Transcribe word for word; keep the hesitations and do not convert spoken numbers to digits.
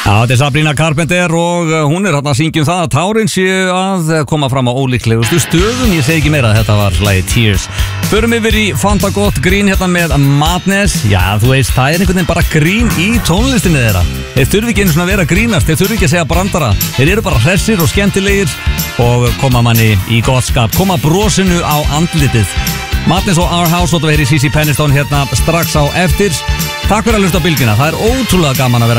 Já, þetta er Sabrina Carpenter og hún er hérna að syngja um það að tárin séu að koma fram á ólíklegustu stöðum. Ég segi ekki meira að þetta var lagið Tears. Förum yfir í Fanta gott grín hérna með Madness. Já, þú veist, það er einhvern veginn bara grín í tónlistinni þeirra. Þeir þurfi ekki einu svona að vera að grínast, þeir þurfi ekki að segja brandara. Þeir eru bara hressir og skemmtilegir og koma manni í gott skap, koma brosinu á andlitið. Madness og Our House og það verið C C Penniston hérna strax á eftir. Takk fyrir að hlusta á Bylgjuna, það er ótrúlega gaman að vera